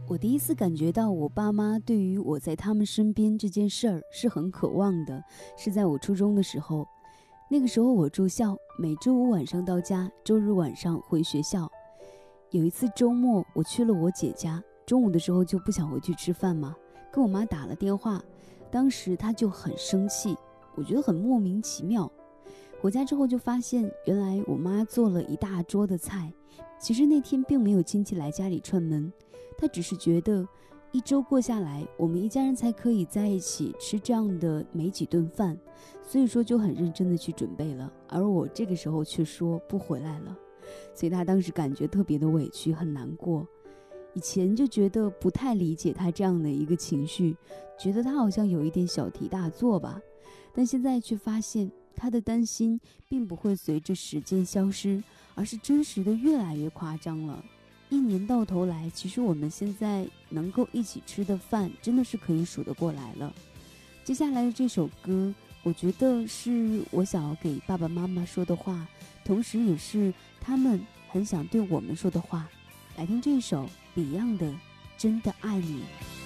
我第一次感觉到我爸妈对于我在他们身边这件事儿是很渴望的，是在我初中的时候。那个时候我住校，每周五晚上到家，周日晚上回学校。有一次周末我去了我姐家，中午的时候就不想回去吃饭嘛，跟我妈打了电话，当时她就很生气，我觉得很莫名其妙。回家之后就发现，原来我妈做了一大桌的菜，其实那天并没有亲戚来家里串门，她只是觉得一周过下来，我们一家人才可以在一起吃这样的没几顿饭，所以说就很认真的去准备了，而我这个时候却说不回来了，所以她当时感觉特别的委屈，很难过。以前就觉得不太理解她这样的一个情绪，觉得她好像有一点小题大做吧，但现在却发现她的担心并不会随着时间消失，而是真实的越来越夸张了。一年到头来，其实我们现在能够一起吃的饭真的是可以数得过来了。接下来的这首歌，我觉得是我想要给爸爸妈妈说的话，同时也是他们很想对我们说的话。来听这首 Beyond 的《真的爱你》。